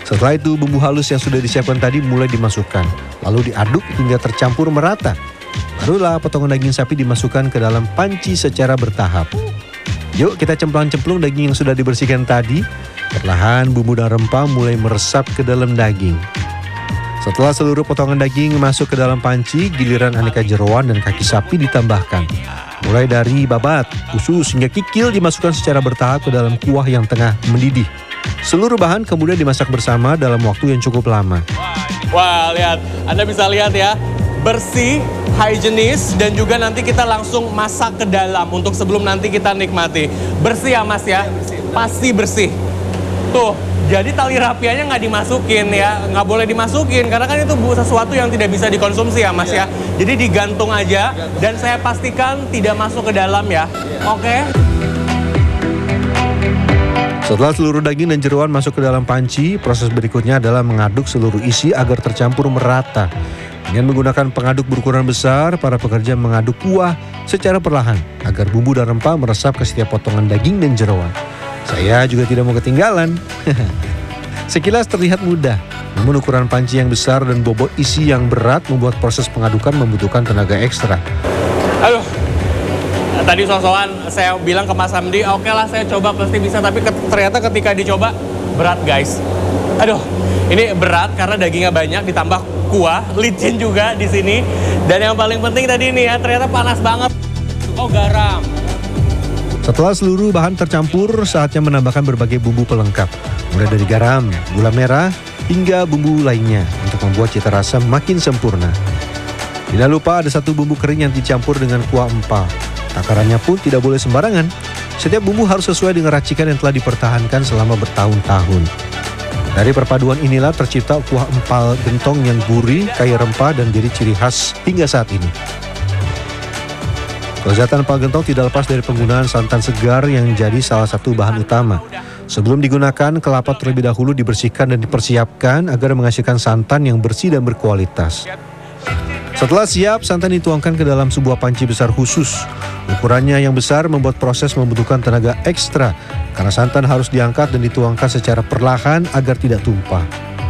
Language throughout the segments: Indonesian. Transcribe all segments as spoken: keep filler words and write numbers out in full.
Setelah itu bumbu halus yang sudah disiapkan tadi mulai dimasukkan, lalu diaduk hingga tercampur merata. Barulah potongan daging sapi dimasukkan ke dalam panci secara bertahap. Yuk kita cemplang-cemplung daging yang sudah dibersihkan tadi. Perlahan bumbu dan rempah mulai meresap ke dalam daging. Setelah seluruh potongan daging masuk ke dalam panci, giliran aneka jeroan dan kaki sapi ditambahkan. Mulai dari babat, usus hingga kikil dimasukkan secara bertahap ke dalam kuah yang tengah mendidih. Seluruh bahan kemudian dimasak bersama dalam waktu yang cukup lama. Wah, lihat. Anda bisa lihat ya. Bersih, higienis, dan juga nanti kita langsung masak ke dalam untuk sebelum nanti kita nikmati. Bersih ya Mas ya? Pasti bersih. Tuh, jadi tali rapianya nggak dimasukin ya. Nggak boleh dimasukin, karena kan itu sesuatu yang tidak bisa dikonsumsi ya Mas ya. Jadi digantung aja, dan saya pastikan tidak masuk ke dalam ya. Oke? Setelah seluruh daging dan jeroan masuk ke dalam panci, proses berikutnya adalah mengaduk seluruh isi agar tercampur merata. Dengan menggunakan pengaduk berukuran besar, para pekerja mengaduk kuah secara perlahan agar bumbu dan rempah meresap ke setiap potongan daging dan jeroan. Saya juga tidak mau ketinggalan. Sekilas terlihat mudah, namun ukuran panci yang besar dan bobot isi yang berat membuat proses pengadukan membutuhkan tenaga ekstra. Aduh. Tadi sosokan saya bilang ke Mas Hamdi, oke okay lah saya coba pasti bisa, tapi ke, ternyata ketika dicoba berat guys. Aduh, ini berat karena dagingnya banyak ditambah kuah, licin juga di sini. Dan yang paling penting tadi ini ya, ternyata panas banget. Oh, garam. Setelah seluruh bahan tercampur, saatnya menambahkan berbagai bumbu pelengkap. Mulai dari garam, gula merah, hingga bumbu lainnya untuk membuat cita rasa makin sempurna. Tidak lupa ada satu bumbu kering yang dicampur dengan kuah empal. Takarannya pun tidak boleh sembarangan. Setiap bumbu harus sesuai dengan racikan yang telah dipertahankan selama bertahun-tahun. Dari perpaduan inilah tercipta kuah empal gentong yang gurih, kaya rempah, dan jadi ciri khas hingga saat ini. Kelezatan empal gentong tidak lepas dari penggunaan santan segar yang jadi salah satu bahan utama. Sebelum digunakan, kelapa terlebih dahulu dibersihkan dan dipersiapkan agar menghasilkan santan yang bersih dan berkualitas. Setelah siap, santan dituangkan ke dalam sebuah panci besar khusus. Ukurannya yang besar membuat proses membutuhkan tenaga ekstra, karena santan harus diangkat dan dituangkan secara perlahan agar tidak tumpah.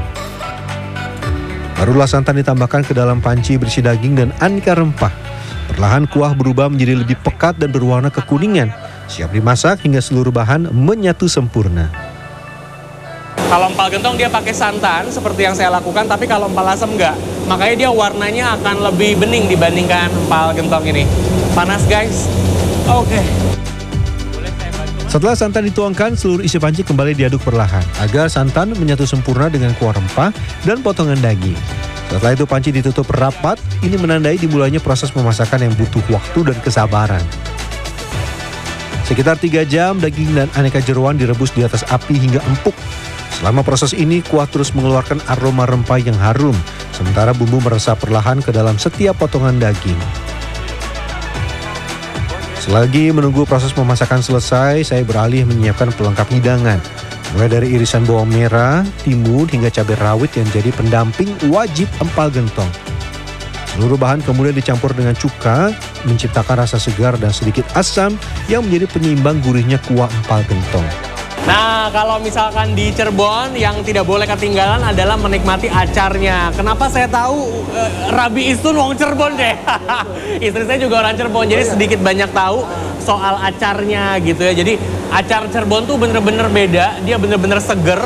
Barulah santan ditambahkan ke dalam panci berisi daging dan aneka rempah. Perlahan kuah berubah menjadi lebih pekat dan berwarna kekuningan, siap dimasak hingga seluruh bahan menyatu sempurna. Kalau empal gentong dia pakai santan seperti yang saya lakukan, tapi kalau empal asam enggak. Makanya dia warnanya akan lebih bening dibandingkan empal gentong ini. Panas guys. Oke. Okay. Setelah santan dituangkan, seluruh isi panci kembali diaduk perlahan agar santan menyatu sempurna dengan kuah rempah dan potongan daging. Setelah itu panci ditutup rapat. Ini menandai dimulainya proses pemasakan yang butuh waktu dan kesabaran. Sekitar tiga jam daging dan aneka jeroan direbus di atas api hingga empuk. Selama proses ini, kuah terus mengeluarkan aroma rempah yang harum, sementara bumbu meresap perlahan ke dalam setiap potongan daging. Selagi menunggu proses pemasakan selesai, saya beralih menyiapkan pelengkap hidangan. Mulai dari irisan bawang merah, timun, hingga cabai rawit yang jadi pendamping wajib empal gentong. Seluruh bahan kemudian dicampur dengan cuka, menciptakan rasa segar dan sedikit asam yang menjadi penyeimbang gurihnya kuah empal gentong. Nah, kalau misalkan di Cirebon yang tidak boleh ketinggalan adalah menikmati acarnya. Kenapa saya tahu uh, Rabi Istun wong Cirebon deh. Istri saya juga orang Cirebon, jadi sedikit banyak tahu soal acarnya gitu ya. Jadi acar Cirebon tuh bener-bener beda, dia bener-bener seger.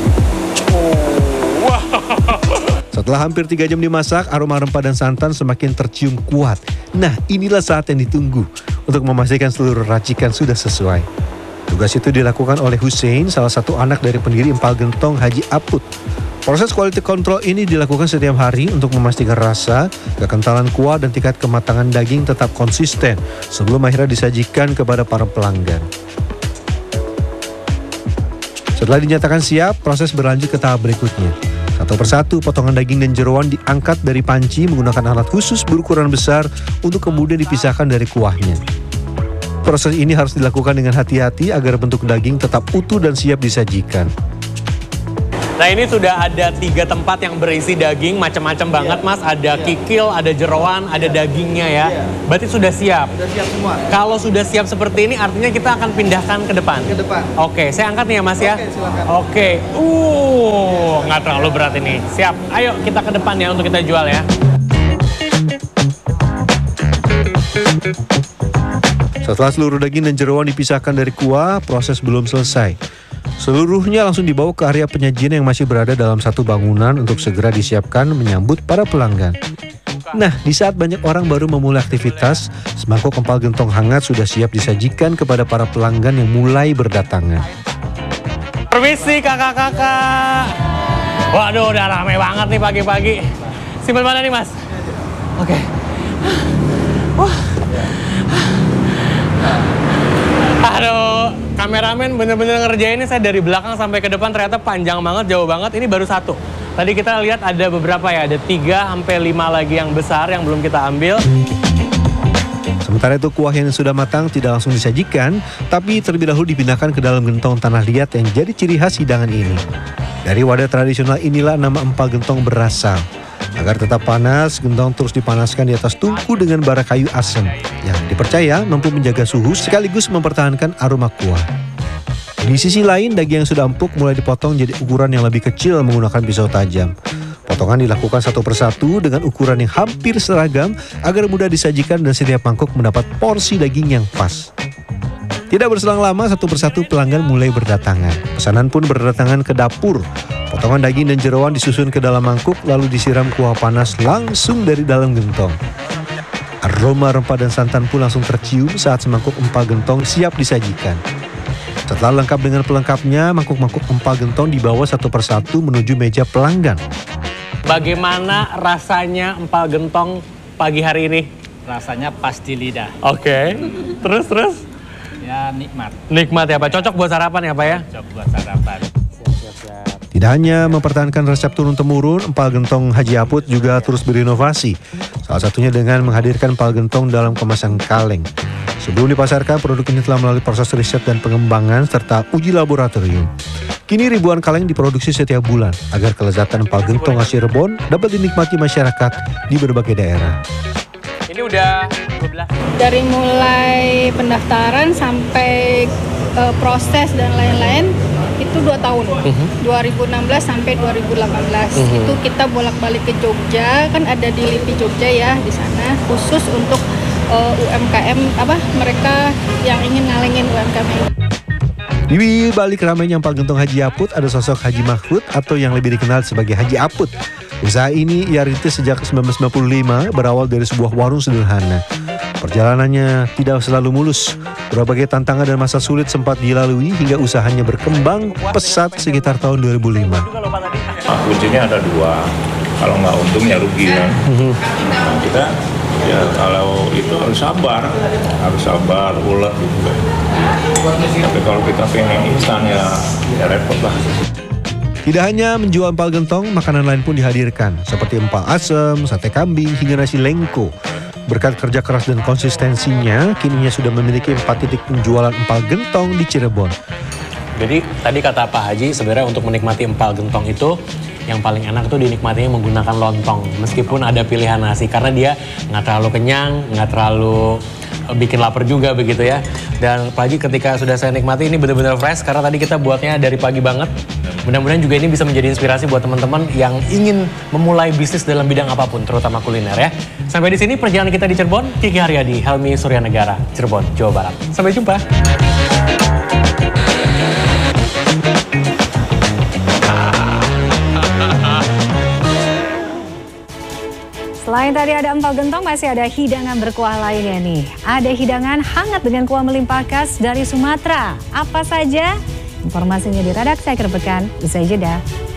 Oh, wow. Setelah hampir tiga jam dimasak, aroma rempah dan santan semakin tercium kuat. Nah, inilah saat yang ditunggu untuk memastikan seluruh racikan sudah sesuai. Tugas itu dilakukan oleh Hussein, salah satu anak dari pendiri empal gentong Haji Aput. Proses quality control ini dilakukan setiap hari untuk memastikan rasa, kekentalan kuah, dan tingkat kematangan daging tetap konsisten sebelum akhirnya disajikan kepada para pelanggan. Setelah dinyatakan siap, proses berlanjut ke tahap berikutnya. Satu persatu potongan daging dan jeroan diangkat dari panci menggunakan alat khusus berukuran besar untuk kemudian dipisahkan dari kuahnya. Proses ini harus dilakukan dengan hati-hati agar bentuk daging tetap utuh dan siap disajikan. Nah, ini sudah ada tiga tempat yang berisi daging macam-macam banget, yeah. Mas. Ada yeah. kikil, ada jeroan, ada yeah. dagingnya ya. Yeah. Berarti sudah siap. Sudah siap semua. Kalau sudah siap seperti ini, artinya kita akan pindahkan ke depan. Ke depan. Oke, saya angkat nih ya, Mas ya. Oke, silakan. Oke, uh, nggak terlalu berat ini. Siap, ayo kita ke depan ya untuk kita jual ya. Setelah seluruh daging dan jeroan dipisahkan dari kuah, proses belum selesai. Seluruhnya langsung dibawa ke area penyajian yang masih berada dalam satu bangunan untuk segera disiapkan menyambut para pelanggan. Nah, di saat banyak orang baru memulai aktivitas, semangkuk empal gentong hangat sudah siap disajikan kepada para pelanggan yang mulai berdatangan. Permisi kakak-kakak. Waduh, udah rame banget nih pagi-pagi. Simpen mana nih, Mas? Oke. Wah. Aduh, kameramen bener-bener ngerjainnya saya dari belakang sampai ke depan ternyata panjang banget, jauh banget. Ini baru satu. Tadi kita lihat ada beberapa ya, ada tiga sampai lima lagi yang besar yang belum kita ambil. Sementara itu kuah yang sudah matang tidak langsung disajikan, tapi terlebih dahulu dipindahkan ke dalam gentong tanah liat yang jadi ciri khas hidangan ini. Dari wadah tradisional inilah nama empal gentong berasal. Agar tetap panas, gentong terus dipanaskan di atas tungku dengan bara kayu asam yang dipercaya mampu menjaga suhu sekaligus mempertahankan aroma kuah. Di sisi lain, daging yang sudah empuk mulai dipotong jadi ukuran yang lebih kecil menggunakan pisau tajam. Potongan dilakukan satu persatu dengan ukuran yang hampir seragam agar mudah disajikan dan setiap mangkuk mendapat porsi daging yang pas. Tidak berselang lama, satu persatu pelanggan mulai berdatangan. Pesanan pun berdatangan ke dapur. Potongan daging dan jeroan disusun ke dalam mangkuk lalu disiram kuah panas langsung dari dalam gentong. Aroma rempah dan santan pun langsung tercium saat semangkuk empal gentong siap disajikan. Setelah lengkap dengan pelengkapnya, mangkuk-mangkuk empal gentong dibawa satu persatu menuju meja pelanggan. Bagaimana rasanya empal gentong pagi hari ini? Rasanya pas di lidah. Oke, terus terus? Ya nikmat. Nikmat ya Pak, cocok buat sarapan ya Pak ya? Cocok buat sarapan. Tidak hanya mempertahankan resep turun-temurun, empal gentong Haji Aput juga terus berinovasi. Salah satunya dengan menghadirkan empal gentong dalam kemasan kaleng. Sebelum dipasarkan, produk ini telah melalui proses riset dan pengembangan serta uji laboratorium. Kini ribuan kaleng diproduksi setiap bulan agar kelezatan empal gentong khas Cirebon dapat dinikmati masyarakat di berbagai daerah. Ini udah dua belas. Dari mulai pendaftaran sampai uh, proses dan lain-lain itu dua tahun. Uh-huh. dua ribu enam belas sampai dua ribu delapan belas. Uh-huh. Itu kita bolak-balik ke Jogja, kan ada di L I P I Jogja ya di sana khusus untuk uh, U M K M apa mereka yang ingin ngalengin U M K M. Di balik ramainya empal gentong Haji Aput ada sosok Haji Mahfud atau yang lebih dikenal sebagai Haji Aput. Usaha ini ia rintis sejak seribu sembilan ratus sembilan puluh lima berawal dari sebuah warung sederhana. Perjalanannya tidak selalu mulus. Berbagai tantangan dan masa sulit sempat dilalui hingga usahanya berkembang pesat sekitar tahun dua ribu lima. Nah, kuncinya ada dua. Kalau nggak untung ya rugi kan. Nah, kita ya kalau itu harus sabar, harus sabar, ulet gitu. Tapi kalau kita pengen instan ya, ya repot lah. Tidak hanya menjual empal gentong, makanan lain pun dihadirkan seperti empal asem, sate kambing, hingga nasi lengko. Berkat kerja keras dan konsistensinya, kini ia sudah memiliki empat titik penjualan empal gentong di Cirebon. Jadi tadi kata Pak Haji sebenarnya untuk menikmati empal gentong itu yang paling enak tuh dinikmatinya menggunakan lontong. Meskipun ada pilihan nasi karena dia nggak terlalu kenyang, nggak terlalu bikin lapar juga begitu ya. Dan Pak Haji ketika sudah saya nikmati ini benar-benar fresh karena tadi kita buatnya dari pagi banget. Mudah-mudahan juga ini bisa menjadi inspirasi buat teman-teman yang ingin memulai bisnis dalam bidang apapun, terutama kuliner ya. Sampai di sini perjalanan kita di Cirebon. Kiki Haryadi, Helmi Suryanegara, Cirebon, Jawa Barat. Sampai jumpa. Selain tadi ada empal gentong, masih ada hidangan berkuah lainnya nih. Ada hidangan hangat dengan kuah melimpah khas dari Sumatera. Apa saja? Informasinya di Redaksi Akhir Pekan, usai jeda.